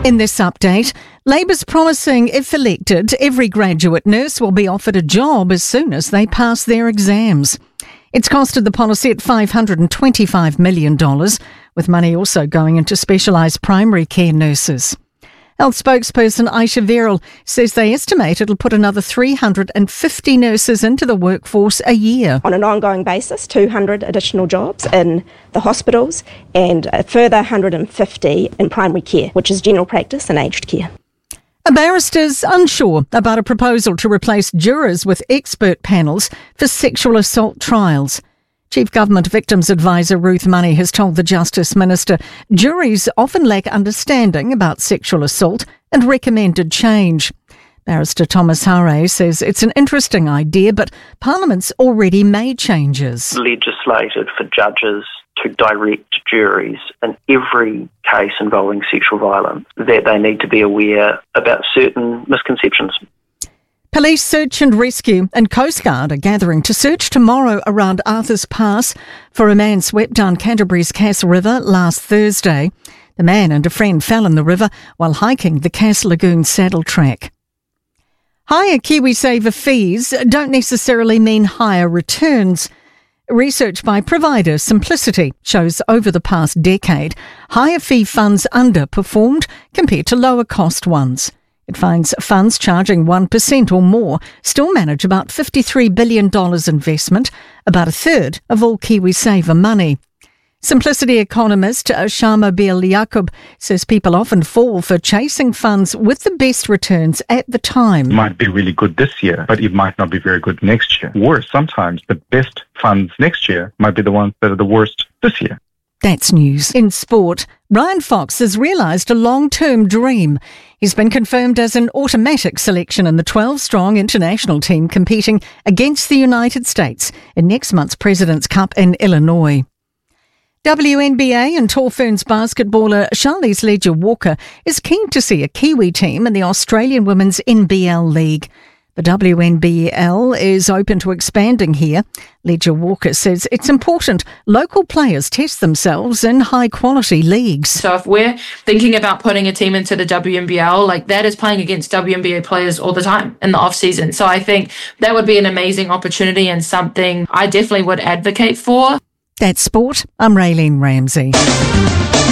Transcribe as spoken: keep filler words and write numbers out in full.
In this update, Labour's promising, if elected, every graduate nurse will be offered a job as soon as they pass their exams. It's costed the policy at five hundred twenty-five million dollars, with money also going into specialised primary care nurses. Health spokesperson Aisha Verrill says they estimate it'll put another three hundred fifty nurses into the workforce a year. On an ongoing basis, two hundred additional jobs in the hospitals and a further one hundred fifty in primary care, which is general practice and aged care. A barrister's unsure about a proposal to replace jurors with expert panels for sexual assault trials. Chief Government Victims Advisor Ruth Money has told the Justice Minister juries often lack understanding about sexual assault and recommended change. Barrister Thomas Hare says it's an interesting idea, but Parliament's already made changes. Legislated for judges to direct juries in every case involving sexual violence that they need to be aware about certain misconceptions. Police Search and Rescue and Coast Guard are gathering to search tomorrow around Arthur's Pass for a man swept down Canterbury's Cass River last Thursday. The man and a friend fell in the river while hiking the Cass Lagoon saddle track. Higher KiwiSaver fees don't necessarily mean higher returns. Research by provider Simplicity shows over the past decade, higher fee funds underperformed compared to lower cost ones. It finds funds charging one percent or more still manage about fifty-three billion dollars investment, about a third of all KiwiSaver money. Simplicity economist Shama Bil Yaqub says people often fall for chasing funds with the best returns at the time. It might be really good this year, but it might not be very good next year. Worse, sometimes the best funds next year might be the ones that are the worst this year. That's news. In sport, Ryan Fox has realised a long-term dream. He's been confirmed as an automatic selection in the twelve-strong international team competing against the United States in next month's President's Cup in Illinois. W N B A and Tall Ferns basketballer Charlize Leger-Walker is keen to see a Kiwi team in the Australian Women's N B L League. The W N B L is open to expanding here. Leger-Walker says it's important local players test themselves in high-quality leagues. So if we're thinking about putting a team into the W N B L, like that is playing against W N B A players all the time in the off-season. So I think that would be an amazing opportunity and something I definitely would advocate for. That's sport. I'm Raylene Ramsey.